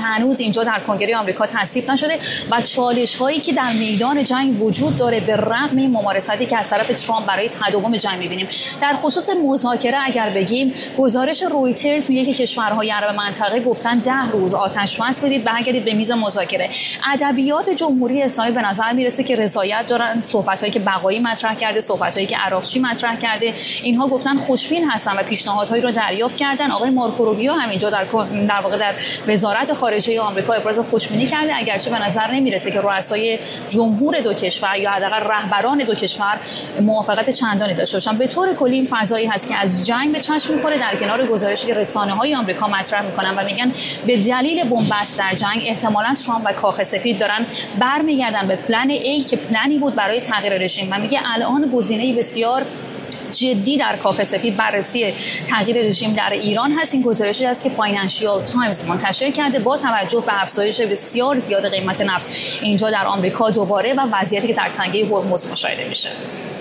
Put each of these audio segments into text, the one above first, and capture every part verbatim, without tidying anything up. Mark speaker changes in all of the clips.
Speaker 1: هنوز اینجا در کنگره آمریکا تصویب نشده و چالش هایی که در میدان جنگ وجود داره به رغم این ممارساتی که از طرف ترامپ برای تداوم جنگ می‌بینیم. در خصوص مذاکره اگر بگیم، گزارش رویترز میگه که کشورهای عرب منطقه گفتن ده روز آتش بس بدید برگردید به میز مذاکره. ادبیات جمهوری اسلامی به نظر میرسه که رضایت دارن، صحبتایی که بقایی مطرح کرده، صحبتایی که عراقچی مطرح کرده، اینها گفتن خوشبین هستن و پیشنهادهایی رو دریافت کردن. آقای مارکو روبیو همینجا در در واقع در وزارت خارجه آمریکا ابراز خوشبینی کرده، اگرچه به نظر نمیرسه که رؤسای جمهور دو کشور یا حداقل رهبران دو کشور موافقت چندانی داشته باشن. به طور کلی این فضایی هست که از جنگ به چشم می‌خوره، در کنار گزارشی که رسانه‌های آمریکا مطرح می‌کنن و میگن به دلیل بنبست در جنگ احتمالاً ترامپ و کاخ سفید دارن برمیگردن به پلن A که پلنی بود برای تغییر رژیم و میگه الان گزینه‌ای بسیار جدی در کاخ سفید بررسی تغییر رژیم در ایران هست. این گزارشی است که فاینانشیال تایمز منتشر کرده با توجه به افزایش بسیار زیاد قیمت نفت اینجا در آمریکا دوباره و وضعیتی که در تنگه هرمز مشاهده میشه.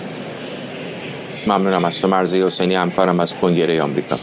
Speaker 2: ممنونم از تو مرضیه حسینی، همکارم از کنگره آمریکا.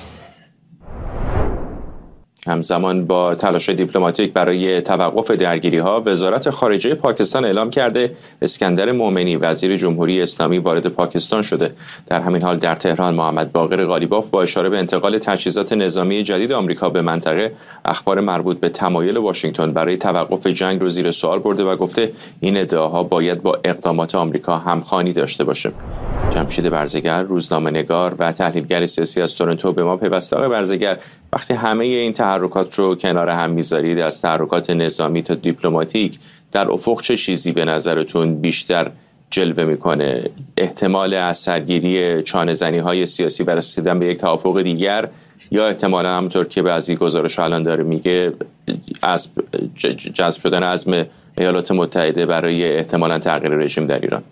Speaker 2: همزمان با تلاش دیپلماتیک برای توقف درگیری‌ها، وزارت خارجه پاکستان اعلام کرده اسکندر مومنی وزیر جمهوری اسلامی وارد پاکستان شده. در همین حال در تهران محمد باقر غالیباف با اشاره به انتقال تجهیزات نظامی جدید آمریکا به منطقه، اخبار مربوط به تمایل واشنگتن برای توقف جنگ رو زیر سوال برده و گفته این ادعاها باید با اقدامات آمریکا همخوانی داشته باشه. جمشید برزگر، روزنامه‌نگار و تحلیلگر سیاسی از تورنتو به ما پیوسته. آقای برزگر، وقتی همه این تحرکات رو کنار هم میذارید، از تحرکات نظامی تا دیپلماتیک، در افق چه چیزی به نظرتون بیشتر جلوه میکنه؟ احتمال از سرگیری چانه‌زنی‌های سیاسی برای رسیدن به یک توافق دیگر، یا احتمالاً همونطور که بعضی گزارش الان داره میگه از جذب شدن عزم ایالات متحده برای احتمالاً تغییر رژیم در ایران؟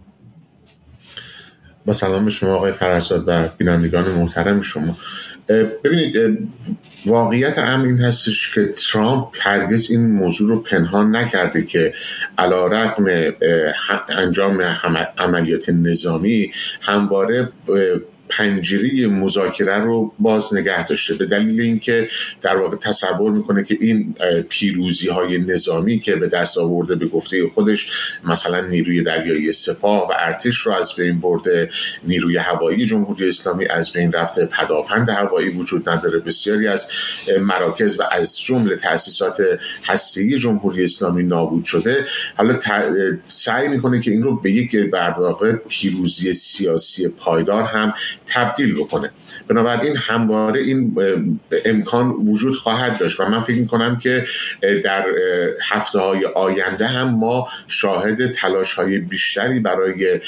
Speaker 3: با سلام به شما آقای فرزاد و بینندگان محترم شما. ببینید، واقعیت امر این هستش که ترامپ هرگز این موضوع رو پنهان نکرده که علیرغم انجام عملیات نظامی همواره پنجره مذاکره رو باز نگه داشته، به دلیل اینکه در واقع تصور میکنه که این پیروزی های نظامی که به دست آورده، به گفته خودش مثلا نیروی دریایی سپاه و ارتش رو از بین برده، نیروی هوایی جمهوری اسلامی از بین رفته، پدافند هوایی وجود نداره، بسیاری از مراکز و از جمله تأسیسات هسته‌ای جمهوری اسلامی نابود شده. حالا سعی میکنه که این رو به یک در واقع پیروزی سیاسی پایدار هم تبدیل بکنه. بنابراین همواره این امکان وجود خواهد داشت و من فکر می‌کنم که در هفته‌های آینده هم ما شاهد تلاش‌های بیشتری برای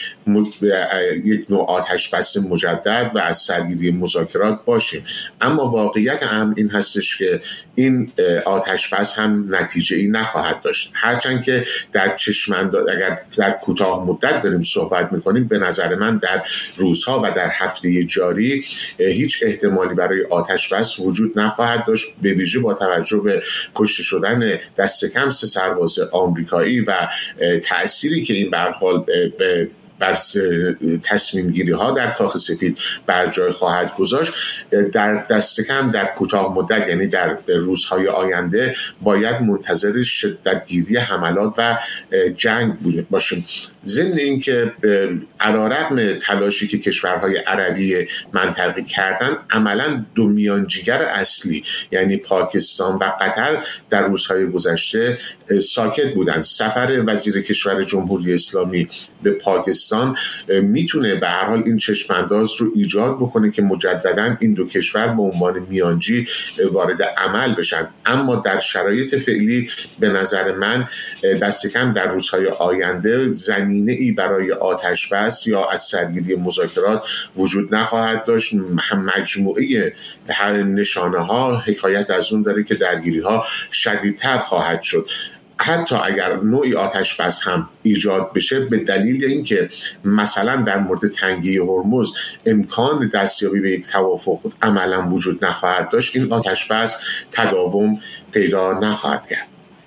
Speaker 3: یک نوع آتش بس مجدد و از سرگیری مذاکرات باشیم. اما واقعیت هم این هستش که این آتش بس هم نتیجه‌ای نخواهد داشت، هرچند که در چشم‌انداز اگر در کوتاه مدت داریم صحبت می‌کنیم، به نظر من در روزها و در هفته جاری هیچ احتمالی برای آتش بس وجود نخواهد داشت، به ویژه با توجه به کشته شدن دست کم سه سرباز آمریکایی و تأثیری که این به هر حال به بر تصمیم گیری ها در کاخ سفید بر جای خواهد گذاشت. در دست کم در کوتاه مدت، یعنی در روزهای آینده، باید منتظر شدتگیری حملات و جنگ باشیم. ضمن این که علیرغم تلاشی که کشورهای عربی منطقه کردن، عملاً دو میانجیگر اصلی یعنی پاکستان و قطر در روزهای گذشته ساکت بودند. سفر وزیر کشور جمهوری اسلامی به پاکستان میتونه به هر حال این چشمانداز رو ایجاد بکنه که مجدداً این دو کشور به عنوان میانجی وارد عمل بشن. اما در شرایط فعلی به نظر من دست کم در روزهای آینده زمینه ای برای آتش بس یا از سرگیری مذاکرات وجود نخواهد داشت. مجموعه نشانه ها حکایت از اون داره که درگیری ها شدیدتر خواهد شد. حتی اگر نوعی آتش بس هم ایجاد بشه، به دلیل اینکه مثلا در مورد تنگی هرمز امکان دستیابی به یک توافق عملا وجود نخواهد داشت، این آتش بس تداوم پیدا نخواهد کرد.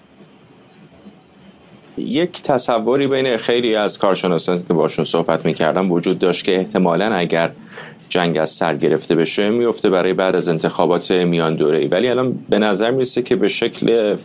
Speaker 2: یک تصوری بین خیلی از کارشناسان که باشون صحبت می‌کردم وجود داشت که احتمالاً اگر جنگ از سر گرفته بشه میفته برای بعد از انتخابات میان دوره‌ای، ولی الان به نظر میرسه که به شکل